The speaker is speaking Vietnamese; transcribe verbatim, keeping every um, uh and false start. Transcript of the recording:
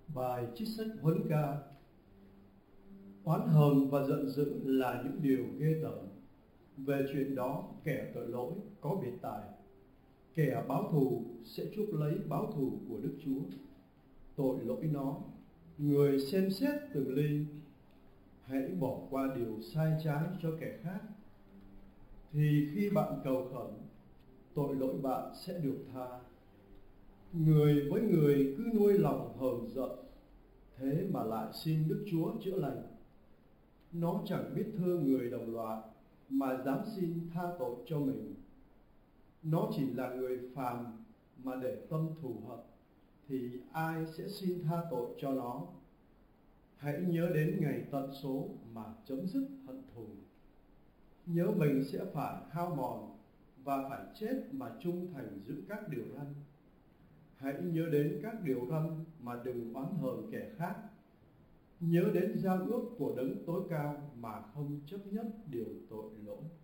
Bài trích sách Huấn Ca. Oán hờn và giận dữ là những điều ghê tởm. Về chuyện đó kẻ tội lỗi có biệt tài. Kẻ báo thù sẽ chuốc lấy báo thù của Đức Chúa. Tội lỗi nó, người xem xét từng ly. Hãy bỏ qua điều sai trái cho kẻ khác, thì khi bạn cầu khẩn, tội lỗi bạn sẽ được tha. Người với người cứ nuôi lòng hờn giận, thế mà lại xin Đức Chúa chữa lành. Nó chẳng biết thương người đồng loại, mà dám xin tha tội cho mình. Nó chỉ là người phàm mà để tâm thù hận, thì ai sẽ xin tha tội cho nó? Hãy nhớ đến ngày tận số mà chấm dứt hận thù. Nhớ mình sẽ phải hao mòn và phải chết mà trung thành giữ các điều răn. Hãy nhớ đến các điều răn mà đừng oán hờn kẻ khác. Nhớ đến giao ước của Đấng tối cao mà không chấp nhất điều tội lỗi.